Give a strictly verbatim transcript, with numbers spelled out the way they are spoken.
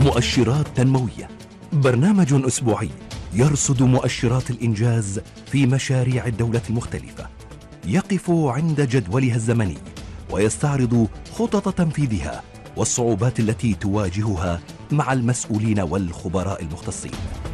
مؤشرات تنموية، برنامج أسبوعي يرصد مؤشرات الإنجاز في مشاريع الدولة المختلفة، يقف عند جدولها الزمني ويستعرض خطط تنفيذها والصعوبات التي تواجهها مع المسؤولين والخبراء المختصين.